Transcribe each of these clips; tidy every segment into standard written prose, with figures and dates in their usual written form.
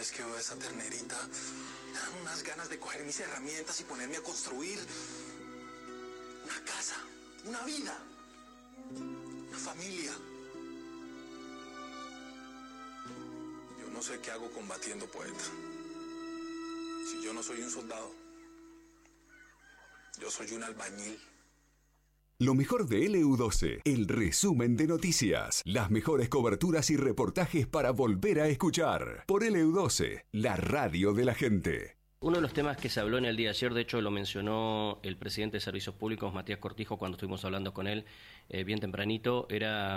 vez que veo a esa ternerita, me dan unas ganas de coger mis herramientas y ponerme a construir una casa, una vida, una familia. Yo no sé qué hago combatiendo, poeta. Si yo no soy un soldado, yo soy un albañil. Lo mejor de LU12, el resumen de noticias, las mejores coberturas y reportajes para volver a escuchar. Por LU12, la radio de la gente. Uno de los temas que se habló en el día de ayer, de hecho lo mencionó el presidente de Servicios Públicos, Matías Cortijo, cuando estuvimos hablando con él bien tempranito, era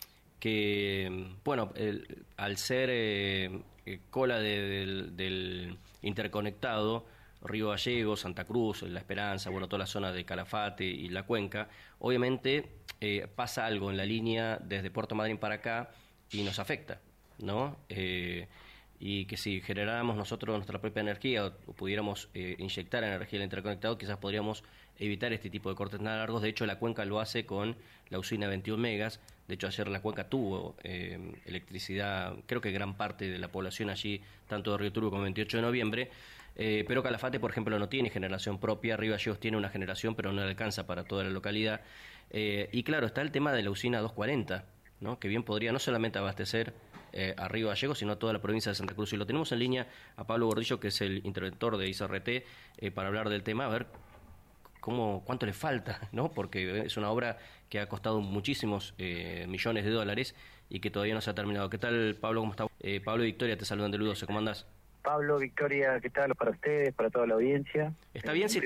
que, bueno, al ser cola del interconectado, Río Gallegos, Santa Cruz, La Esperanza, bueno, toda la zona de Calafate y la Cuenca, obviamente pasa algo en la línea desde Puerto Madryn para acá y nos afecta, ¿no? Y que si generáramos nosotros nuestra propia energía o pudiéramos inyectar energía al interconectado, quizás podríamos evitar este tipo de cortes tan largos. De hecho, la Cuenca lo hace con la usina 21 megas. De hecho, ayer la Cuenca tuvo electricidad, creo que gran parte de la población allí, tanto de Río Turbio como 28 de noviembre, pero Calafate, por ejemplo, no tiene generación propia. Río Gallegos tiene una generación, pero no le alcanza para toda la localidad. Y claro, está el tema de la usina 240, ¿no? Que bien podría no solamente abastecer a Río Gallegos, sino a toda la provincia de Santa Cruz. Y lo tenemos en línea a Pablo Gordillo, que es el interventor de ICRT, para hablar del tema, a ver cuánto le falta, ¿no? Porque es una obra que ha costado muchísimos millones de dólares y que todavía no se ha terminado. ¿Qué tal, Pablo? ¿Cómo está? Pablo y Victoria te saludan de LU12. ¿Cómo andás? Pablo, Victoria, ¿qué tal para ustedes, para toda la audiencia? ¿Está bien si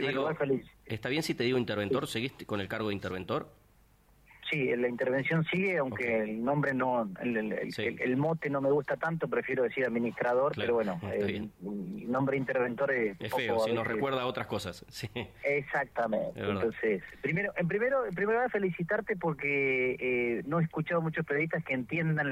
te digo interventor? Sí. ¿Seguís con el cargo de interventor? Sí, la intervención sigue, aunque okay. El nombre no, el mote no me gusta tanto, prefiero decir administrador, claro, pero bueno, el nombre interventor es feo, si nos recuerda a otras cosas. Sí. Exactamente. Entonces, en primer lugar felicitarte porque no he escuchado muchos periodistas que entiendan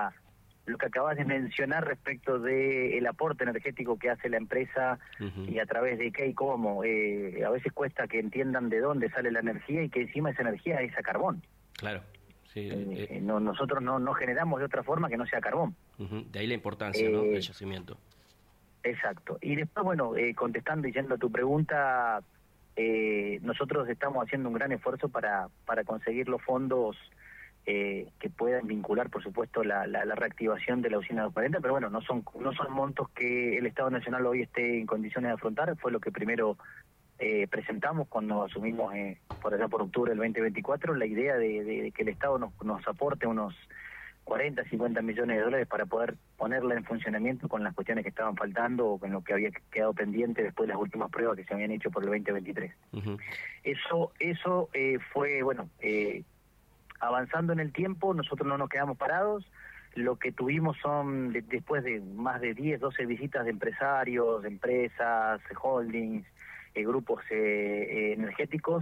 lo que acabas de mencionar respecto de el aporte energético que hace la empresa y a través de qué y cómo. A veces cuesta que entiendan de dónde sale la energía y que encima esa energía es a carbón. Claro. Sí, nosotros no generamos de otra forma que no sea carbón. De ahí la importancia, ¿no?, del yacimiento. Exacto. Y después, bueno, contestando y yendo a tu pregunta, nosotros estamos haciendo un gran esfuerzo para conseguir los fondos que puedan vincular, por supuesto, la reactivación de la usina 240, pero bueno, no son montos que el Estado Nacional hoy esté en condiciones de afrontar. Fue lo que primero presentamos cuando asumimos por allá por octubre del 2024 la idea de que el Estado nos aporte unos 40, 50 millones de dólares para poder ponerla en funcionamiento con las cuestiones que estaban faltando o con lo que había quedado pendiente después de las últimas pruebas que se habían hecho por el 2023. Eso fue, bueno, avanzando en el tiempo. Nosotros no nos quedamos parados. Lo que tuvimos son, después de más de 10, 12 visitas de empresarios, de empresas, holdings, grupos energéticos,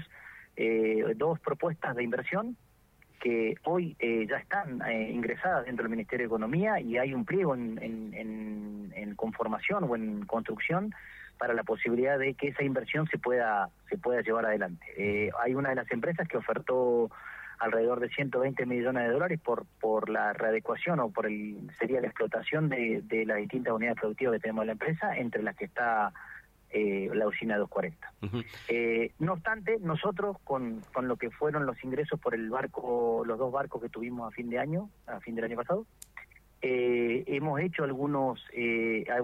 2 propuestas de inversión que hoy ya están ingresadas dentro del Ministerio de Economía y hay un pliego en conformación o en construcción para la posibilidad de que esa inversión se pueda llevar adelante. Hay una de las empresas que ofertó alrededor de 120 millones de dólares por la readecuación o sería la explotación de las distintas unidades productivas que tenemos en la empresa, entre las que está la usina 240. No obstante, nosotros con lo que fueron los ingresos por los 2 barcos que tuvimos a fin del año pasado, hemos hecho algunos